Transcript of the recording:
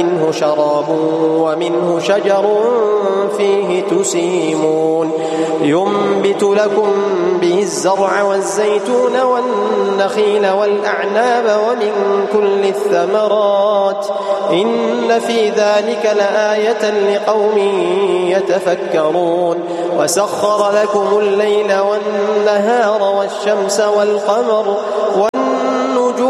منه شراب ومنه شجر فيه تسيمون ينبت لكم به الزرع والزيتون والنخيل والأعناب ومن كل الثمرات إن في ذلك لآية لقوم يتفكرون وسخر لكم الليل والنهار والشمس والقمر